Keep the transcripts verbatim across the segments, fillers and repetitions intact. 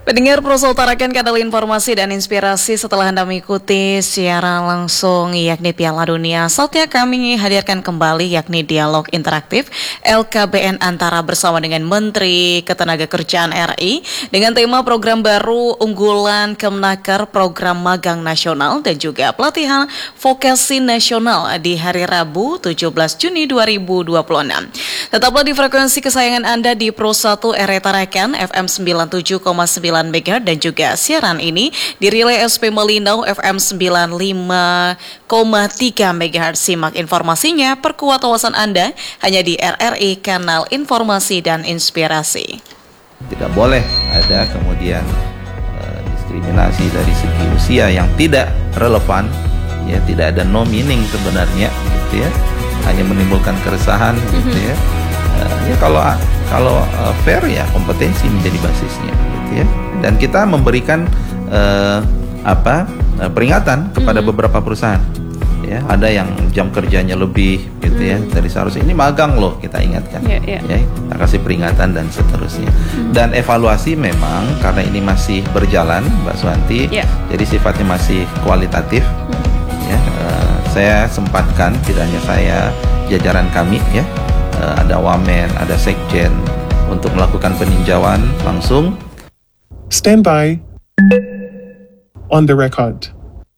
Pendengar Pro utarakan kanal informasi dan inspirasi setelah Anda mengikuti siaran langsung yakni Piala Dunia. Saatnya kami hadirkan kembali yakni dialog interaktif L K B N Antara bersama dengan Menteri Ketenagakerjaan R I dengan tema program baru unggulan Kemnaker, program magang nasional dan juga pelatihan vokasi nasional di hari Rabu tujuh belas Juni dua ribu dua puluh enam. Tetaplah di frekuensi kesayangan Anda di Pro satu R I Tarakan F M sembilan puluh tujuh koma sembilan megahertz dan juga siaran ini dirilai S P Melinau F M sembilan puluh lima koma tiga megahertz. Simak informasinya, perkuat wawasan Anda hanya di R R I Kanal Informasi dan Inspirasi. Tidak boleh ada kemudian uh, diskriminasi dari segi usia yang tidak relevan, ya, tidak ada no meaning sebenarnya, gitu ya, hanya menimbulkan keresahan, mm-hmm. gitu ya. Uh, ya kalau kalau uh, fair ya kompetensi menjadi basisnya, gitu ya. Dan kita memberikan uh, apa uh, peringatan kepada mm-hmm. beberapa perusahaan, ya, ada yang jam kerjanya lebih, gitu mm-hmm. ya, dari seharusnya ini magang loh, kita ingatkan, yeah, yeah. ya, kita kasih peringatan dan seterusnya. Mm-hmm. Dan evaluasi memang karena ini masih berjalan, Mbak Suwanti, yeah. jadi sifatnya masih kualitatif. Mm-hmm. ya, uh, saya sempatkan, tidak hanya saya, jajaran kami, ya, uh, ada Wamen, ada Sekjen, untuk melakukan peninjauan langsung. Stand by. On the record.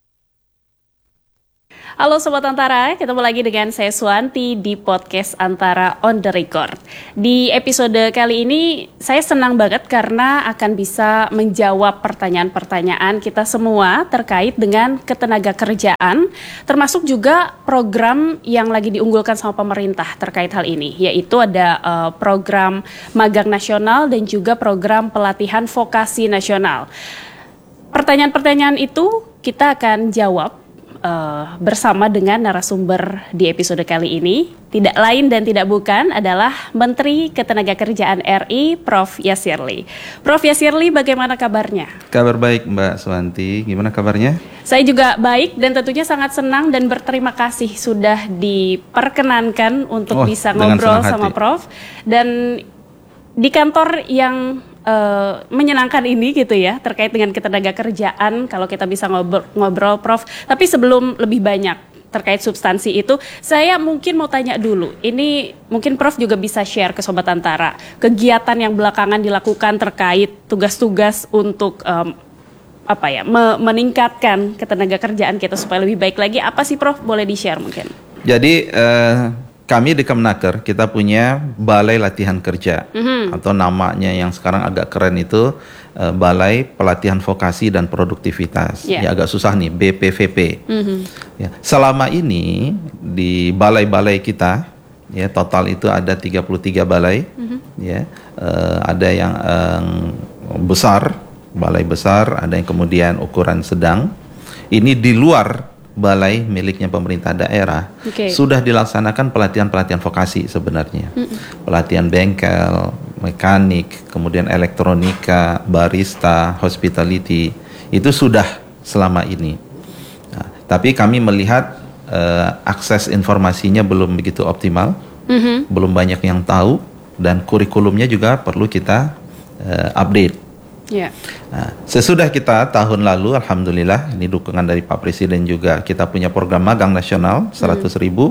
Halo Sobat Antara, ketemu lagi dengan saya Suwanti di podcast Antara On The Record. Di episode kali ini saya senang banget karena akan bisa menjawab pertanyaan-pertanyaan kita semua terkait dengan ketenagakerjaan, termasuk juga program yang lagi diunggulkan sama pemerintah terkait hal ini, yaitu ada uh, program magang nasional dan juga program pelatihan vokasi nasional. Pertanyaan-pertanyaan itu kita akan jawab Uh, bersama dengan narasumber di episode kali ini. Tidak lain dan tidak bukan adalah Menteri Ketenagakerjaan R I, Profesor Yasirli. Profesor Yasirli, bagaimana kabarnya? Kabar baik Mbak Suwanti, gimana kabarnya? Saya juga baik dan tentunya sangat senang dan berterima kasih sudah diperkenankan untuk oh, bisa ngobrol sama Prof. Dan di kantor yang Uh, menyenangkan ini gitu ya, terkait dengan ketenagakerjaan, kalau kita bisa ngobrol, ngobrol Prof. Tapi sebelum lebih banyak terkait substansi itu, saya mungkin mau tanya dulu, ini mungkin Prof juga bisa share ke Sobat Antara, kegiatan yang belakangan dilakukan terkait tugas-tugas untuk um, apa ya, me- meningkatkan ketenagakerjaan kita supaya lebih baik lagi, apa sih Prof? Boleh di-share mungkin? Jadi uh... kami di Kemnaker, kita punya Balai Latihan Kerja, mm-hmm. atau namanya yang sekarang agak keren itu uh, Balai Pelatihan Vokasi dan Produktivitas. Yeah. Ya agak susah nih, B P V P. Mm-hmm. Ya, selama ini di balai-balai kita, ya total itu ada tiga puluh tiga balai, mm-hmm. ya uh, ada yang uh, besar, balai besar, ada yang kemudian ukuran sedang. Ini di luar balai miliknya pemerintah daerah, okay. sudah dilaksanakan pelatihan-pelatihan vokasi sebenarnya. Mm-mm. Pelatihan bengkel, mekanik, kemudian elektronika, barista, hospitality, itu sudah selama ini. Nah, tapi kami melihat uh, akses informasinya belum begitu optimal, mm-hmm. belum banyak yang tahu, dan kurikulumnya juga perlu kita uh, update. Yeah. Nah, sesudah kita tahun lalu, alhamdulillah, ini dukungan dari Pak Presiden juga, kita punya program magang nasional seratus ribu.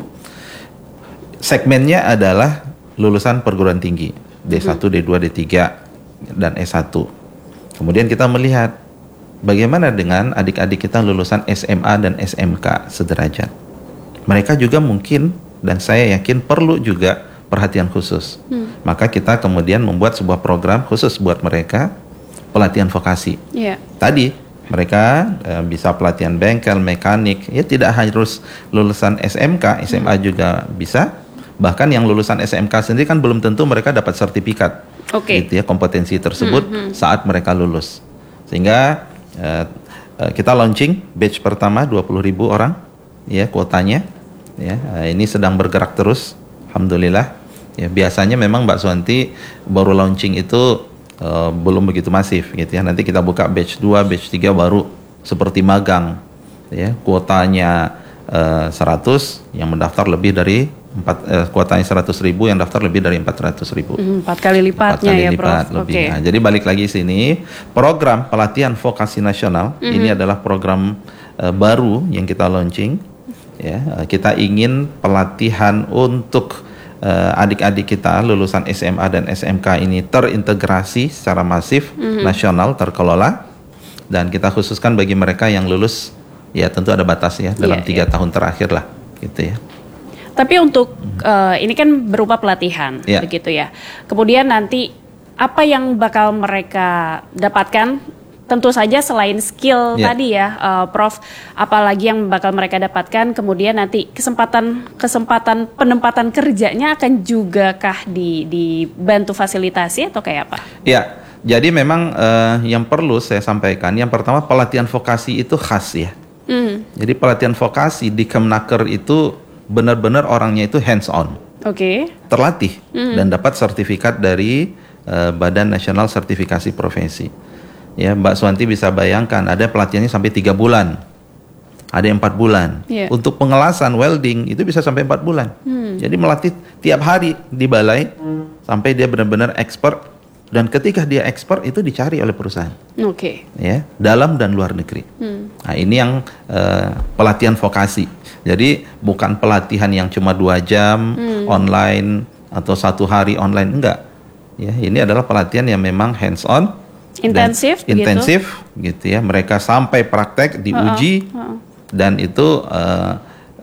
Segmennya adalah lulusan perguruan tinggi D satu, D dua, D tiga, dan S satu. Kemudian kita melihat bagaimana dengan adik-adik kita lulusan S M A dan S M K sederajat. Mereka juga mungkin, dan saya yakin perlu juga perhatian khusus. hmm. Maka kita kemudian membuat sebuah program khusus buat mereka, pelatihan vokasi. Yeah. Tadi mereka e, bisa pelatihan bengkel, mekanik, ya tidak harus lulusan S M K, S M A mm. juga bisa. Bahkan yang lulusan S M K sendiri kan belum tentu mereka dapat sertifikat, okay. gitu ya, kompetensi tersebut mm-hmm. saat mereka lulus. Sehingga e, e, kita launching batch pertama dua puluh ribu orang, ya kuotanya. Ya, e, ini sedang bergerak terus, alhamdulillah. Ya, biasanya memang Mbak Suwanti baru launching itu Uh, belum begitu masif gitu ya. Nanti kita buka batch dua, batch tiga baru seperti magang ya, kuotanya uh, seratus, yang mendaftar lebih dari Empat, eh, kuotanya seratus ribu, yang daftar lebih dari empat ratus ribu. Hmm, empat kali lipatnya empat kali ya, lipat Prof. lebih. Oke. Nah, jadi balik lagi sini, program pelatihan vokasi nasional Mm-hmm. ini adalah program uh, baru yang kita launching. Ya, uh, kita ingin pelatihan untuk uh, adik-adik kita lulusan S M A dan S M K ini terintegrasi secara masif, Mm-hmm. nasional, terkelola, dan kita khususkan bagi mereka yang lulus, ya tentu ada batas ya dalam Iya, tiga iya. tahun terakhir lah, gitu ya. Tapi untuk uh, ini kan berupa pelatihan, Ya. begitu ya. Kemudian nanti apa yang bakal mereka dapatkan? Tentu saja selain skill Ya. tadi ya, uh, Prof. Apalagi yang bakal mereka dapatkan? Kemudian nanti kesempatan kesempatan penempatan kerjanya akan juga kah di dibantu fasilitasi atau kayak apa? Ya, jadi memang eh, yang perlu saya sampaikan, yang pertama pelatihan vokasi itu khas ya. Hmm, Jadi pelatihan vokasi di Kemnaker itu benar-benar orangnya itu hands on, Oke. terlatih dan dapat sertifikat dari eh, Badan Nasional Sertifikasi Profesi. Ya, Mbak Suwanti bisa bayangkan ada pelatihannya sampai tiga bulan, ada yang empat bulan. Iya. Untuk pengelasan welding itu bisa sampai empat bulan. Jadi melatih tiap hari di balai sampai dia benar-benar expert. Dan ketika dia expert itu dicari oleh perusahaan, Oke. ya, dalam dan luar negeri. Nah, ini yang eh, pelatihan vokasi. Jadi bukan pelatihan yang cuma dua jam online atau satu hari online, enggak. Ya, ini adalah pelatihan yang memang hands on, Intensif, dan intensif, gitu ya. Mereka sampai praktek diuji Uh-uh, uh-uh. dan itu eh,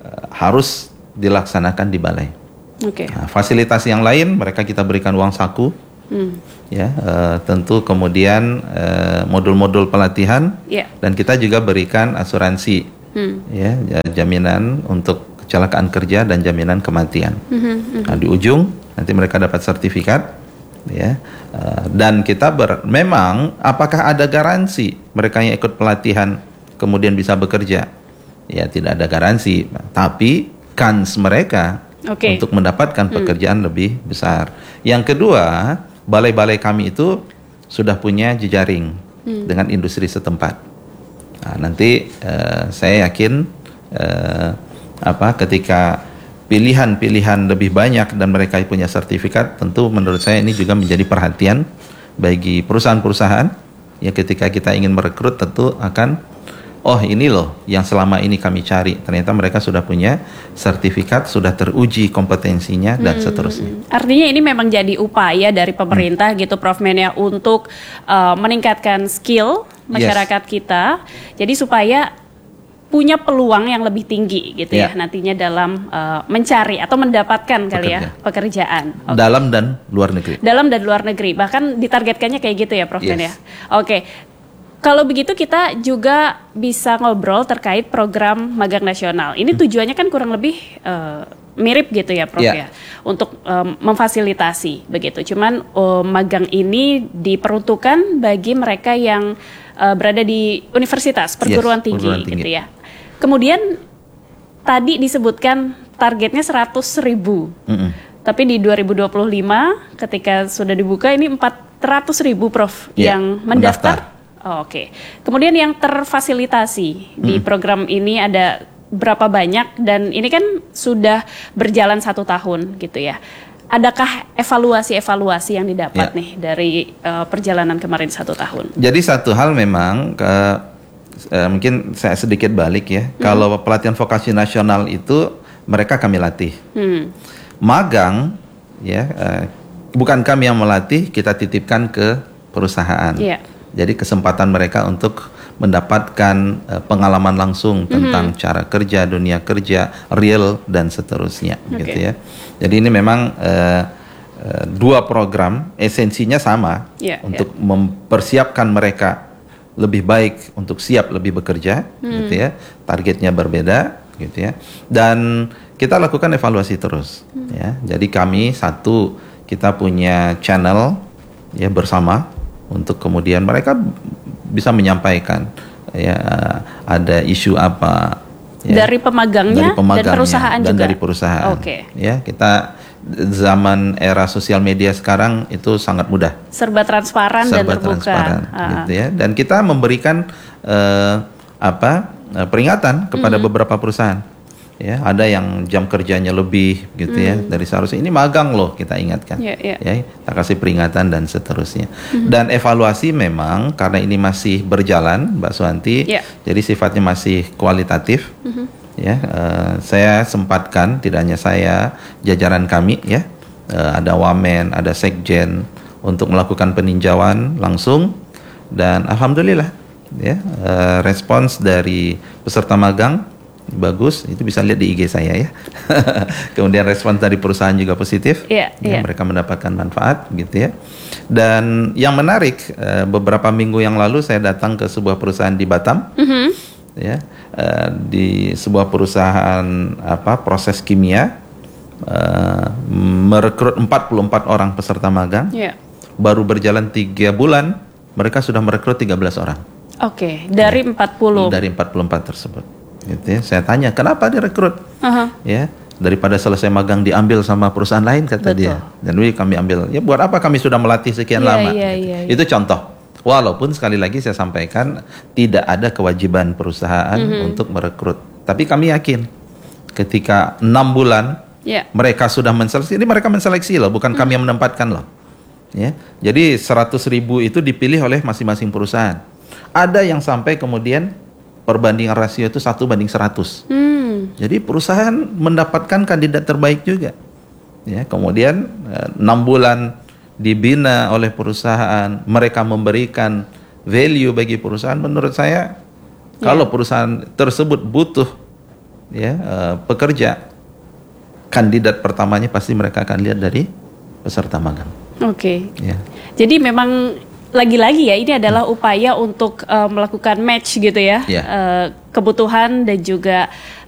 harus dilaksanakan di balai. Oke. Nah, fasilitas yang lain mereka kita berikan uang saku. Hmm. Ya, eh, tentu kemudian eh, modul-modul pelatihan, Ya. dan kita juga berikan asuransi, Hmm. ya, ja- jaminan untuk kecelakaan kerja dan jaminan kematian. Mhm, Nah, di ujung nanti mereka dapat sertifikat, ya, eh, dan kita ber, memang apakah ada garansi mereka yang ikut pelatihan kemudian bisa bekerja? Ya, tidak ada garansi, tapi kans mereka Oke. untuk mendapatkan pekerjaan lebih besar. Yang kedua, balai-balai kami itu sudah punya jejaring dengan industri setempat. Nah, nanti eh, saya yakin eh, apa ketika pilihan-pilihan lebih banyak dan mereka punya sertifikat, tentu menurut saya ini juga menjadi perhatian bagi perusahaan-perusahaan. Ya, ketika kita ingin merekrut tentu akan, oh ini loh yang selama ini kami cari. Ternyata mereka sudah punya sertifikat, sudah teruji kompetensinya dan seterusnya. Artinya ini memang jadi upaya dari pemerintah gitu, Prof Menia, untuk uh, meningkatkan skill masyarakat kita. Jadi supaya punya peluang yang lebih tinggi gitu ya, Ya. nantinya dalam uh, mencari atau mendapatkan kali ya pekerjaan. Oke. Dalam dan luar negeri. Dalam dan luar negeri, bahkan ditargetkannya kayak gitu ya, Prof Yes. Menia. Oke. Kalau begitu kita juga bisa ngobrol terkait program magang nasional. Ini tujuannya kan kurang lebih uh, mirip gitu ya, Prof Ya. ya, untuk um, memfasilitasi begitu. Cuman um, magang ini diperuntukkan bagi mereka yang uh, berada di universitas, perguruan Yes, tinggi, perguruan tinggi. gitu ya. Kemudian tadi disebutkan targetnya seratus ribu. Mm-mm. Tapi di dua ribu dua puluh lima ketika sudah dibuka ini empat ratus ribu, Prof, Ya, yang mendaftar. mendaftar. Oh, Oke. Kemudian yang terfasilitasi di program ini ada berapa banyak, dan ini kan sudah berjalan satu tahun gitu ya. Adakah evaluasi-evaluasi yang didapat Ya. nih dari uh, perjalanan kemarin satu tahun? Jadi satu hal memang ke, eh, mungkin saya sedikit balik ya. Kalau pelatihan vokasi nasional itu mereka kami latih. Hmm. Magang ya, eh, bukan kami yang melatih, kita titipkan ke perusahaan. Iya. Jadi kesempatan mereka untuk mendapatkan uh, pengalaman langsung tentang cara kerja, dunia kerja real dan seterusnya, Oke. gitu ya. Jadi ini memang uh, uh, dua program esensinya sama, Iya, untuk mempersiapkan mereka lebih baik untuk siap lebih bekerja, gitu ya. Targetnya berbeda, gitu ya. Dan kita lakukan evaluasi terus, ya. Jadi kami satu kita punya channel ya bersama, untuk kemudian mereka bisa menyampaikan ya ada isu apa ya, Dari pemagangnya, dari pemagangnya dan perusahaan dan juga? dari perusahaan. Oke. Ya, kita zaman era sosial media sekarang itu sangat mudah, Serba transparan dan serba terbuka. transparan, Ah. gitu ya. Dan kita memberikan eh, apa eh, peringatan kepada beberapa perusahaan. Ya, ada yang jam kerjanya lebih gitu ya dari seharusnya. Ini magang loh, kita ingatkan. Yeah, yeah. Ya, kita kasih peringatan dan seterusnya. Dan evaluasi memang karena ini masih berjalan, Mbak Suwanti. Yeah. Jadi sifatnya masih kualitatif. Ya, uh, saya sempatkan tidak hanya saya, jajaran kami ya, uh, ada wamen, ada sekjen untuk melakukan peninjauan langsung dan alhamdulillah ya, uh, respons dari peserta magang bagus, itu bisa lihat di I G saya ya. Kemudian respons dari perusahaan juga positif, yeah, ya, yeah. mereka mendapatkan manfaat gitu ya. Dan yang menarik, uh, beberapa minggu yang lalu saya datang ke sebuah perusahaan di Batam, mm-hmm. ya, uh, di sebuah perusahaan apa proses kimia, uh, merekrut empat puluh empat orang peserta magang, yeah. baru berjalan tiga bulan, mereka sudah merekrut tiga belas orang. Oke, okay, dari ya, empat puluh. Dari empat puluh empat tersebut. Gitu ya. Saya tanya, kenapa direkrut? Uh-huh. Ya, daripada selesai magang diambil sama perusahaan lain, kata Betul. dia. Dan wih, kami ambil. Ya, buat apa kami sudah melatih sekian yeah, lama? Yeah, gitu. yeah, yeah. Itu contoh. Walaupun sekali lagi saya sampaikan tidak ada kewajiban perusahaan uh-huh. untuk merekrut. Tapi kami yakin ketika enam bulan yeah. mereka sudah menseleksi. Ini mereka menseleksi loh, bukan uh-huh. kami yang menempatkan loh. Ya, jadi seratus ribu itu dipilih oleh masing-masing perusahaan. Ada yang sampai kemudian perbandingan rasio itu satu banding seratus. Hmm. Jadi perusahaan mendapatkan kandidat terbaik juga. Ya, kemudian enam bulan dibina oleh perusahaan, mereka memberikan value bagi perusahaan. Menurut saya, yeah. kalau perusahaan tersebut butuh ya uh, pekerja, kandidat pertamanya pasti mereka akan lihat dari peserta magang. Oke. Okay. Ya. Jadi memang lagi-lagi ya ini adalah upaya untuk uh, melakukan match gitu ya, yeah. uh, kebutuhan dan juga